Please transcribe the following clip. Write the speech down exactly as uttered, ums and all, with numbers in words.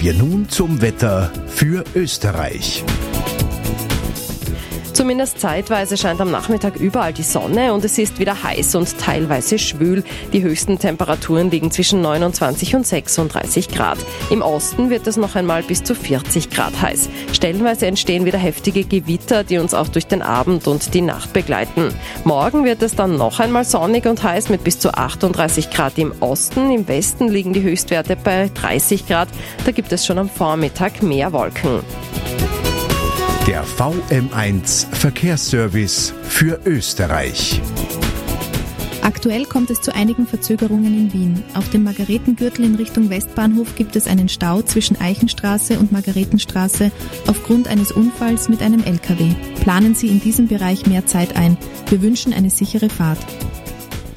wir nun zum Wetter für Österreich. Zumindest zeitweise scheint am Nachmittag überall die Sonne und es ist wieder heiß und teilweise schwül. Die höchsten Temperaturen liegen zwischen neunundzwanzig und sechsunddreißig Grad. Im Osten wird es noch einmal bis zu vierzig Grad heiß. Stellenweise entstehen wieder heftige Gewitter, die uns auch durch den Abend und die Nacht begleiten. Morgen wird es dann noch einmal sonnig und heiß mit bis zu achtunddreißig Grad im Osten. Im Westen liegen die Höchstwerte bei dreißig Grad. Da gibt es schon am Vormittag mehr Wolken. Der V M eins Verkehrsservice für Österreich. Aktuell kommt es zu einigen Verzögerungen in Wien. Auf dem Margaretengürtel in Richtung Westbahnhof gibt es einen Stau zwischen Eichenstraße und Margaretenstraße aufgrund eines Unfalls mit einem L K W. Planen Sie in diesem Bereich mehr Zeit ein. Wir wünschen eine sichere Fahrt.